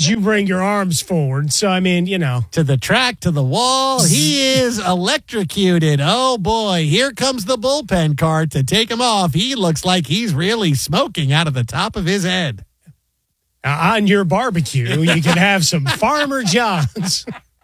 you bring your arms forward. So, I mean, To the track, to the wall. He is electrocuted. Oh, boy. Here comes the bullpen cart to take him off. He looks like he's really smoking out of the top of his head. On your barbecue, you can have some Farmer John's.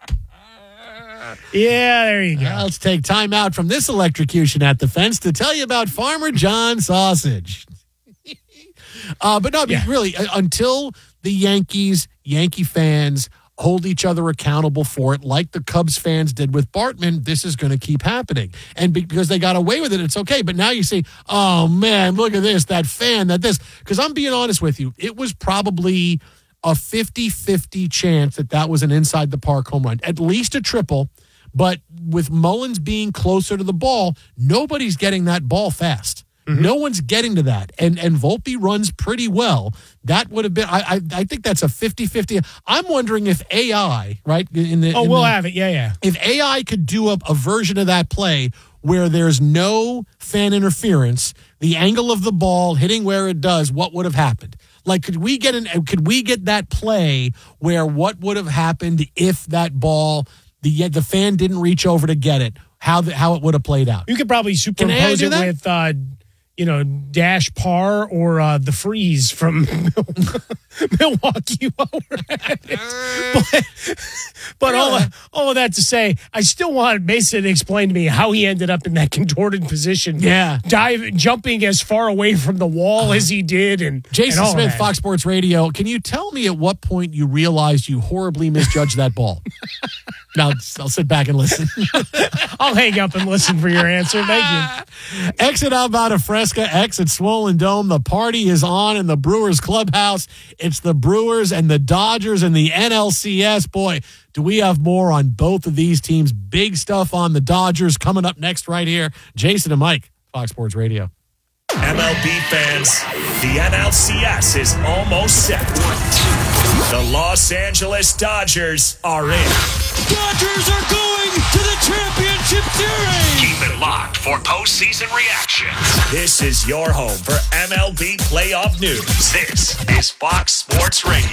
Yeah, there you go. Let's take time out from this electrocution at the fence to tell you about Farmer John sausage. But no, really, until the Yankee fans hold each other accountable for it, like the Cubs fans did with Bartman, this is going to keep happening. And because they got away with it, it's okay. But now you say, oh, man, look at this, that fan, that this. Because I'm being honest with you, it was probably a 50-50 chance that was an inside-the-park home run, at least a triple. But with Mullins being closer to the ball, nobody's getting that ball fast. Mm-hmm. No one's getting to that. And Volpe runs pretty well. That would have been, I think that's a 50-50. I'm wondering if AI, right? We'll have it. Yeah. If AI could do a version of that play where there's no fan interference, the angle of the ball hitting where it does, what would have happened? Like, could we get that play where what would have happened if that ball, the fan didn't reach over to get it, how it would have played out? You could probably superimpose it with, Dash Par or the Freeze from Milwaukee. But all of that to say, I still want Mason to explain to me how he ended up in that contorted position. Yeah. Jumping as far away from the wall as he did. And Jason Smith, Fox Sports Radio, can you tell me at what point you realized you horribly misjudged that ball? Now, I'll sit back and listen. I'll hang up and listen for your answer. Thank you. Exit Alvada Fresca, exit Swollen Dome. The party is on in the Brewers clubhouse. It's the Brewers and the Dodgers and the NLCS. Boy, do we have more on both of these teams. Big stuff on the Dodgers coming up next right here. Jason and Mike, Fox Sports Radio. MLB fans, the NLCS is almost set. The Los Angeles Dodgers are in. Dodgers are going to the championship series. Keep it locked for postseason reactions. This is your home for MLB playoff news. This is Fox Sports Radio.